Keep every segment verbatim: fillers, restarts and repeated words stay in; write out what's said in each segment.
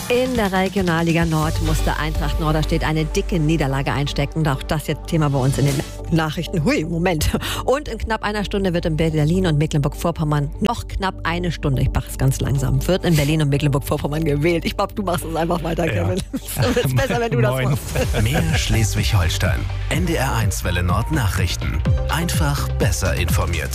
In der Regionalliga Nord musste Eintracht Norderstedt eine dicke Niederlage einstecken. Auch das jetzt Thema bei uns in den Nachrichten. Hui, Moment. Und in knapp einer Stunde wird in Berlin und Mecklenburg-Vorpommern noch knapp eine Stunde, ich mache es ganz langsam, wird in Berlin und Mecklenburg-Vorpommern gewählt. Ich glaube, du machst es einfach weiter, Kevin. Ja. Es ist besser, wenn du das machst. Mehr Schleswig-Holstein. N D R eins Welle Nord Nachrichten. Einfach besser informiert.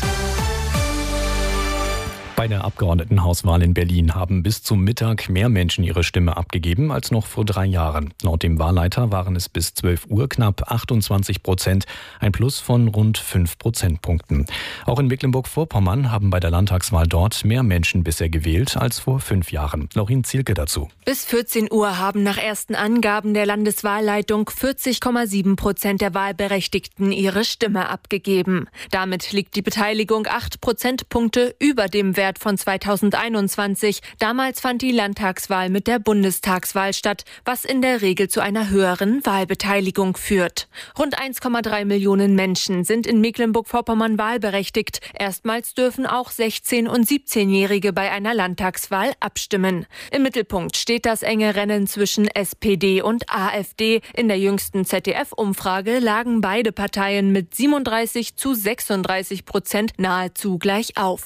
Bei der Abgeordnetenhauswahl in Berlin haben bis zum Mittag mehr Menschen ihre Stimme abgegeben als noch vor drei Jahren. Laut dem Wahlleiter waren es bis zwölf Uhr knapp achtundzwanzig Prozent, ein Plus von rund fünf Prozentpunkten. Auch in Mecklenburg-Vorpommern haben bei der Landtagswahl dort mehr Menschen bisher gewählt als vor fünf Jahren. Laurin Zielke dazu. Bis vierzehn Uhr haben nach ersten Angaben der Landeswahlleitung vierzig Komma sieben Prozent der Wahlberechtigten ihre Stimme abgegeben. Damit liegt die Beteiligung acht Prozentpunkte über dem Wert von zweitausendeinundzwanzig. Damals fand die Landtagswahl mit der Bundestagswahl statt, was in der Regel zu einer höheren Wahlbeteiligung führt. Rund eins Komma drei Millionen Menschen sind in Mecklenburg-Vorpommern wahlberechtigt. Erstmals dürfen auch sechzehn- und siebzehnjährige bei einer Landtagswahl abstimmen. Im Mittelpunkt steht das enge Rennen zwischen S P D und AfD. In der jüngsten Z D F-Umfrage lagen beide Parteien mit siebenunddreißig zu sechsunddreißig Prozent nahezu gleich auf.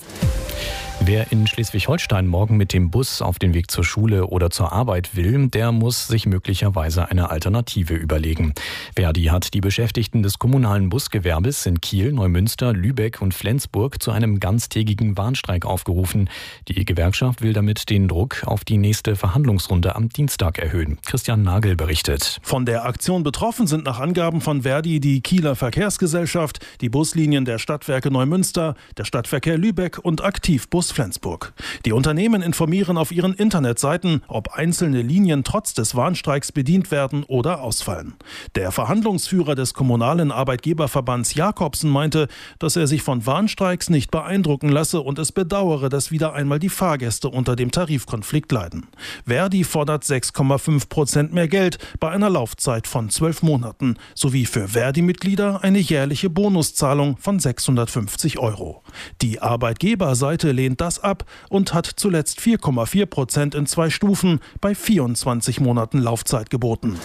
Wer in Schleswig-Holstein morgen mit dem Bus auf den Weg zur Schule oder zur Arbeit will, der muss sich möglicherweise eine Alternative überlegen. Verdi hat die Beschäftigten des kommunalen Busgewerbes in Kiel, Neumünster, Lübeck und Flensburg zu einem ganztägigen Warnstreik aufgerufen. Die Gewerkschaft will damit den Druck auf die nächste Verhandlungsrunde am Dienstag erhöhen. Christian Nagel berichtet. Von der Aktion betroffen sind nach Angaben von Verdi die Kieler Verkehrsgesellschaft, die Buslinien der Stadtwerke Neumünster, der Stadtverkehr Lübeck und Aktivbus Flensburg. Die Unternehmen informieren auf ihren Internetseiten, ob einzelne Linien trotz des Warnstreiks bedient werden oder ausfallen. Der Verhandlungsführer des kommunalen Arbeitgeberverbands Jakobsen meinte, dass er sich von Warnstreiks nicht beeindrucken lasse und es bedauere, dass wieder einmal die Fahrgäste unter dem Tarifkonflikt leiden. Verdi fordert sechs Komma fünf Prozent mehr Geld bei einer Laufzeit von zwölf Monaten sowie für Verdi-Mitglieder eine jährliche Bonuszahlung von sechshundertfünfzig Euro. Die Arbeitgeberseite lehnt das ab und hat zuletzt vier Komma vier Prozent in zwei Stufen bei vierundzwanzig Monaten Laufzeit geboten.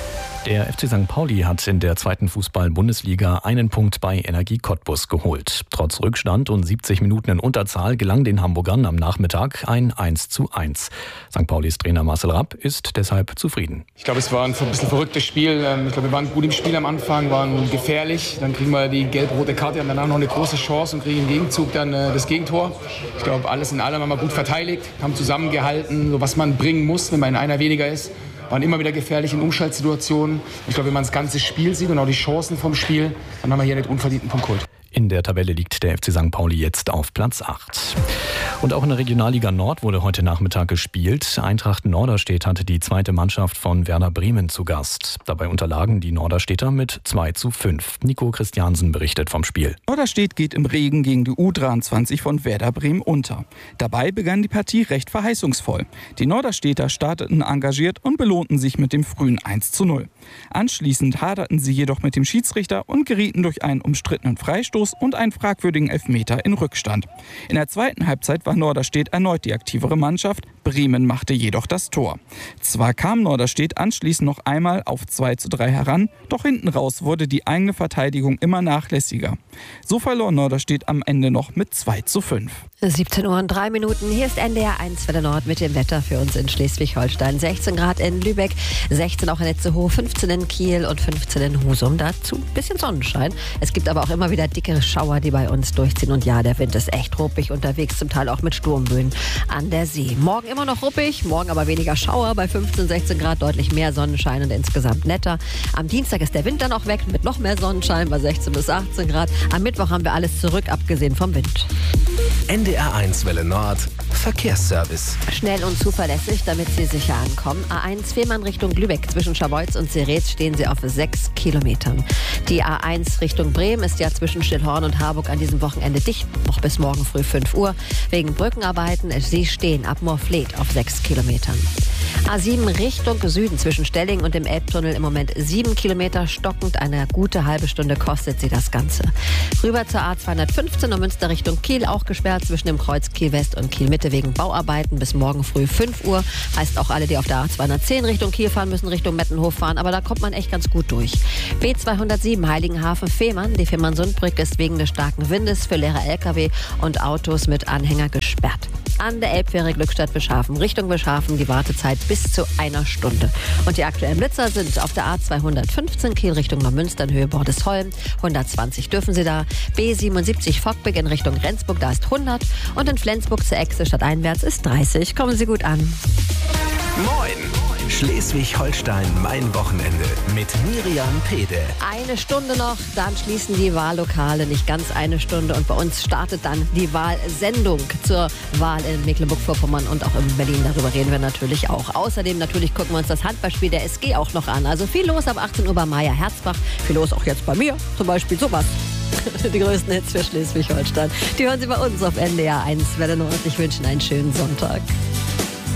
Der F C Sankt Pauli hat in der zweiten Fußball-Bundesliga einen Punkt bei Energie Cottbus geholt. Trotz Rückstand und siebzig Minuten in Unterzahl gelang den Hamburgern am Nachmittag ein eins zu eins. Sankt Paulis Trainer Marcel Rapp ist deshalb zufrieden. Ich glaube, es war ein bisschen verrücktes Spiel. Ich glaube, wir waren gut im Spiel am Anfang, waren gefährlich. Dann kriegen wir die gelb-rote Karte, haben danach noch eine große Chance und kriegen im Gegenzug dann das Gegentor. Ich glaube, alles in allem haben wir gut verteidigt, haben zusammengehalten, so was man bringen muss, wenn man in einer weniger ist. Waren immer wieder gefährlich in Umschaltsituationen. Ich glaube, wenn man das ganze Spiel sieht und auch die Chancen vom Spiel, dann haben wir hier nicht unverdienten Punkt geholt. In der Tabelle liegt der F C Sankt Pauli jetzt auf Platz acht. Und auch in der Regionalliga Nord wurde heute Nachmittag gespielt. Eintracht Norderstedt hatte die zweite Mannschaft von Werder Bremen zu Gast. Dabei unterlagen die Norderstedter mit zwei zu fünf. Nico Christiansen berichtet vom Spiel. Norderstedt geht im Regen gegen die U dreiundzwanzig von Werder Bremen unter. Dabei begann die Partie recht verheißungsvoll. Die Norderstedter starteten engagiert und belohnten sich mit dem frühen eins zu null. Anschließend haderten sie jedoch mit dem Schiedsrichter und gerieten durch einen umstrittenen Freistoß und einen fragwürdigen Elfmeter in Rückstand. In der zweiten Halbzeit war Norderstedt erneut die aktivere Mannschaft. Bremen machte jedoch das Tor. Zwar kam Norderstedt anschließend noch einmal auf zwei zu drei heran, doch hinten raus wurde die eigene Verteidigung immer nachlässiger. So verlor Norderstedt am Ende noch mit zwei zu fünf. siebzehn Uhr und drei Minuten. Hier ist N D R eins Welle Nord mit dem Wetter für uns in Schleswig-Holstein. sechzehn Grad in Lübeck, sechzehn auch in Itzehoe, fünfzehn in Kiel und fünfzehn in Husum. Dazu ein bisschen Sonnenschein. Es gibt aber auch immer wieder dicke Schauer, die bei uns durchziehen. Und ja, der Wind ist echt ruppig unterwegs, zum Teil auch mit Sturmböen an der See. Morgen immer noch ruppig, morgen aber weniger Schauer. Bei fünfzehn, sechzehn Grad deutlich mehr Sonnenschein und insgesamt netter. Am Dienstag ist der Wind dann auch weg mit noch mehr Sonnenschein bei sechzehn bis achtzehn Grad. Am Mittwoch haben wir alles zurück, abgesehen vom Wind. N D R eins Welle Nord Verkehrsservice. Schnell und zuverlässig, damit Sie sicher ankommen. A eins Fehmarn Richtung Lübeck. Zwischen Scharbeutz und Serets stehen Sie auf sechs Kilometern. Die A eins Richtung Bremen ist ja zwischen Stillhorn und Harburg an diesem Wochenende dicht. Noch bis morgen früh fünf Uhr. Wegen Brückenarbeiten. Sie stehen ab Morfleet auf sechs Kilometern. A sieben Richtung Süden zwischen Stelling und dem Elbtunnel im Moment sieben Kilometer stockend. Eine gute halbe Stunde kostet sie das Ganze. Rüber zur A zweihundertfünfzehn und Münster Richtung Kiel, auch gesperrt zwischen dem Kreuz Kiel West und Kiel Mitte wegen Bauarbeiten bis morgen früh fünf Uhr. Heißt auch alle, die auf der A zweihundertzehn Richtung Kiel fahren, müssen Richtung Mettenhof fahren, aber da kommt man echt ganz gut durch. B zweihundertsieben Heiligenhafen-Fehmarn. Die Fehmarn-Sundbrücke ist wegen des starken Windes für leere L K W und Autos mit Anhänger gesperrt. An der Elbfähre Glückstadt-Bischhafen Richtung Bischhafen die Wartezeit bis zu einer Stunde. Und die aktuellen Blitzer sind auf der A zweihundertfünfzehn Kiel Richtung Neumünster in Höhe Bordesholm. hundertzwanzig dürfen Sie da. B siebenundsiebzig Fockbeck in Richtung Rendsburg, da ist hundert. Und in Flensburg zur Echse stadteinwärts ist dreißig. Kommen Sie gut an. Moin! Schleswig-Holstein, mein Wochenende mit Miriam Pede. Eine Stunde noch, dann schließen die Wahllokale, nicht ganz eine Stunde. Und bei uns startet dann die Wahlsendung zur Wahl in Mecklenburg-Vorpommern und auch in Berlin. Darüber reden wir natürlich auch. Außerdem natürlich gucken wir uns das Handballspiel der S G auch noch an. Also viel los ab achtzehn Uhr bei Maya Herzbach. Viel los auch jetzt bei mir, zum Beispiel sowas. Die größten Hits für Schleswig-Holstein. Die hören Sie bei uns auf N D R eins Welle Nord. Ich wünsche Ihnen einen schönen Sonntag.